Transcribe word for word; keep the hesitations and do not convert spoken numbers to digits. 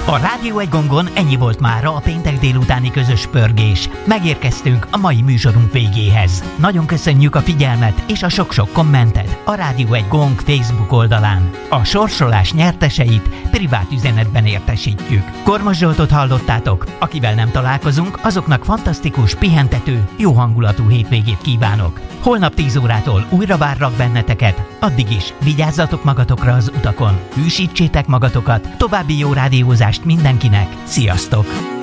A Rádió egy gongon ennyi volt mára a péntek délutáni közös pörgés. Megérkeztünk a mai műsorunk végéhez. Nagyon köszönjük a figyelmet és a sok-sok kommentet a Rádió egy gong Facebook oldalán. A sorsolás nyerteseit privát üzenetben értesítjük. Kormos Zsoltot hallottátok, akivel nem találkozunk, azoknak fantasztikus, pihentető, jó hangulatú hétvégét kívánok. Holnap tíz órától újra várlak benneteket, addig is vigyázzatok magatokra az utakon, hűsítsétek magatokat, további jó rádiózást mindenkinek, sziasztok!